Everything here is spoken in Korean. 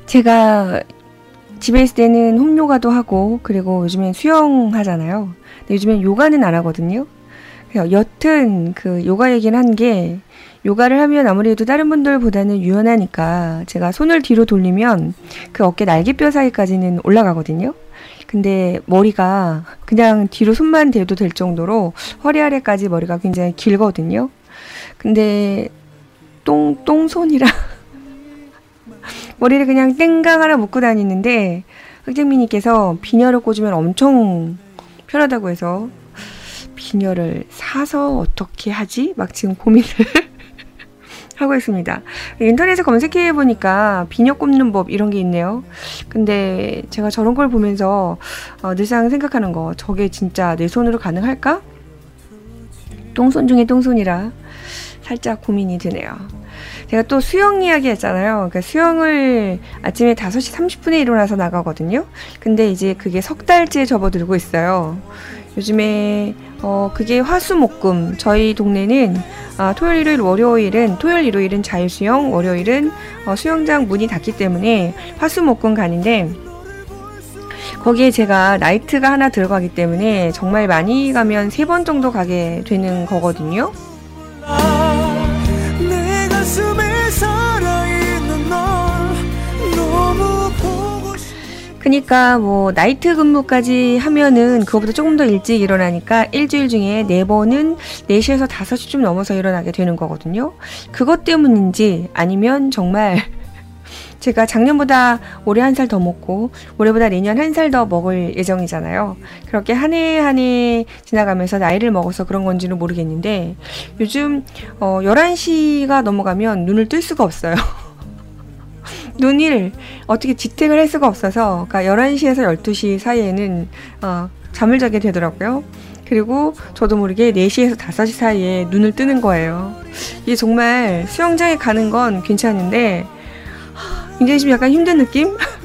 제가 집에 있을 때는 홈요가도 하고, 그리고 요즘엔 수영하잖아요. 근데 요즘엔 요가는 안 하거든요. 여튼 그 요가 얘기를 한 게, 요가를 하면 아무래도 다른 분들보다는 유연하니까 제가 손을 뒤로 돌리면 그 어깨 날개뼈 사이까지는 올라가거든요. 근데 머리가 그냥 뒤로 손만 대도 될 정도로 허리 아래까지 머리가 굉장히 길거든요. 근데 똥손이라 머리를 그냥 땡강 하나 묶고 다니는데, 흑쟁민님께서 비녀를 꽂으면 엄청 편하다고 해서 비녀를 사서 어떻게 하지? 막 지금 고민을 하고 있습니다. 인터넷에 검색해보니까 비녀 꼽는 법 이런 게 있네요. 근데 제가 저런 걸 보면서 늘상 생각하는 거, 저게 진짜 내 손으로 가능할까? 똥손 중에 똥손이라 살짝 고민이 드네요. 제가 또 수영 이야기 했잖아요. 그러니까 수영을 아침에 5시 30분에 일어나서 나가거든요. 근데 이제 그게 석 달째 접어들고 있어요. 요즘에 그게 화수목금, 저희 동네는 토요일, 일요일, 월요일은, 토요일, 일요일은 자유수영, 월요일은 수영장 문이 닫기 때문에 화수목금 가는데, 거기에 제가 나이트가 하나 들어가기 때문에 정말 많이 가면 3번 정도 가게 되는 거거든요. 그니까 뭐 나이트 근무까지 하면은 그거보다 조금 더 일찍 일어나니까 일주일 중에 4번은 4시에서 5시쯤 넘어서 일어나게 되는 거거든요. 그것 때문인지 아니면 정말 제가 작년보다 올해 1살 더 먹고 올해보다 내년 1살 더 먹을 예정이잖아요. 그렇게 한 해 한 해 지나가면서 나이를 먹어서 그런 건지는 모르겠는데, 요즘 11시가 넘어가면 눈을 뜰 수가 없어요. 눈을 어떻게 지탱을 할 수가 없어서, 그러니까 11시에서 12시 사이에는 잠을 자게 되더라고요. 그리고 저도 모르게 4시에서 5시 사이에 눈을 뜨는 거예요. 이게 정말 수영장에 가는 건 괜찮은데 굉장히 좀 약간 힘든 느낌?